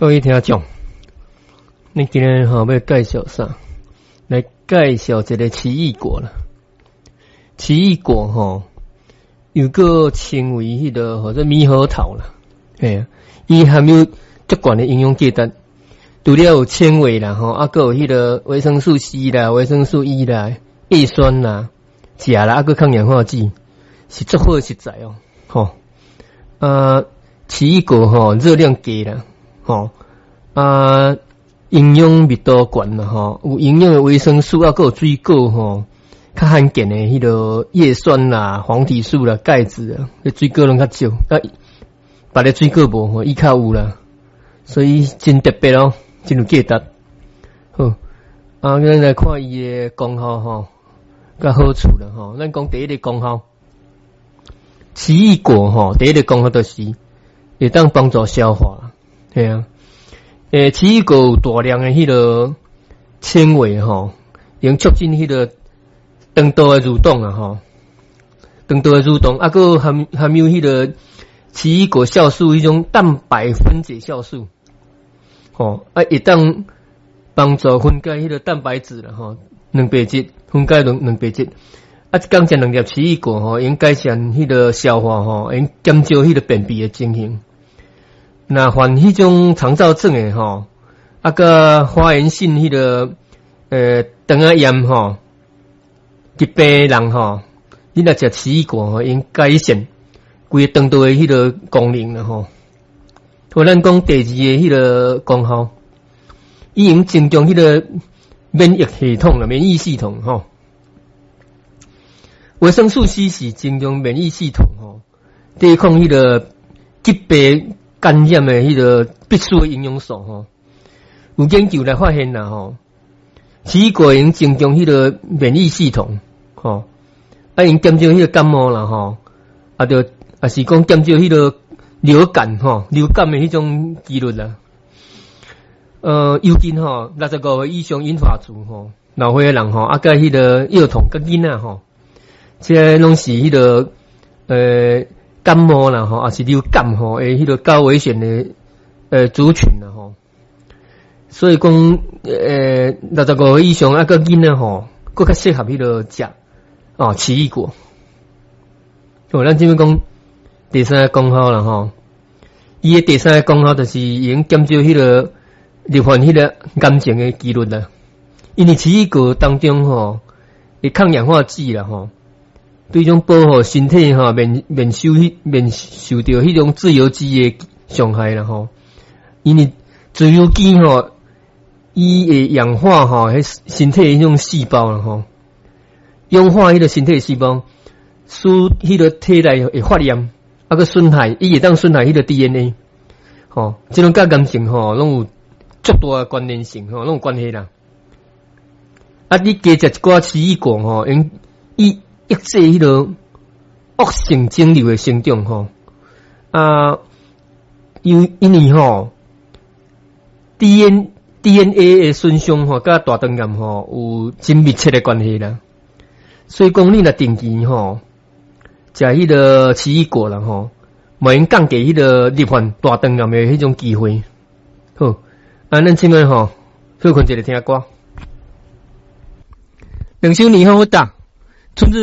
各位听众，你今日要介绍啥？来介绍一个奇异果啦。奇异果有个称为迄个或者猕猴桃啦，伊含有足悬的营养价值，除了有纤维啦还有迄个维生素 C 啦、维生素 E 啦、叶酸啦、钾啦，还有抗氧化剂，是足好食材奇异果热量低啦。营养密度悬啦有营养的维生素还有水果较罕见的迄个叶酸啦、黄体素啦、钙质啊，水果拢较少，别的水果无伊较有啦，所以真特别真有价值。好，咱来看伊的功效甲好处啦咱讲第一个功效，奇异果第一个功效就是会当帮助消化，对啊。奇异果有大量的迄个纤维用促进迄个肠道的蠕动肠道的蠕动，还有含有迄个奇异果酵素迄种蛋白分解酵素，会当帮助分解迄个蛋白质啦蛋白质分解蛋白质，一工食2粒奇异果用改善迄个消化用减少迄个便秘的情形。那患迄种肠燥症的个发炎性迄个肠仔炎疾病人你若食奇异果用改善规个肠道的迄个功能啦咱讲第二个迄个功效，伊用增强迄个免疫系统啦，免疫系统维生素 C 是增强免疫系统对抗迄个疾病感染的迄个必须的营养素有研究来发现啦奇异果用增强迄个免疫系统用减少迄个感冒啦也是讲减少迄个流感流感的迄种几率啦。尤其65岁以上银发族老岁的人甲迄个幼童甲囡仔这拢是迄个感冒啦也是流感的迄个高危险的族群啦所以讲65岁以上甲囡仔更较适合迄个食奇异果。咱这边讲第三个功效啦伊的第三个功效就是用减少迄个罹患迄个癌症的几率啦，因为奇异果当中会抗氧化剂啦对种保护身体免受到迄种自由基的伤害啦因为自由基伊会氧化身体迄种细胞啦氧化迄个身体的细胞，使迄个体内会发炎，个损害，伊会当损害迄个 DNA 这种甲癌症拢有足大的关联性拢有关系啦。你加食一寡奇异果伊抑制迄个恶性肿瘤的生长因为DNA 的损伤甲大肠癌有真密切的关系啦。所以讲你若定期食迄个奇异果啦莫用降低迄个罹患大肠癌的迄种机会。好，咱即摆休困一下听歌。2周年好打，春日。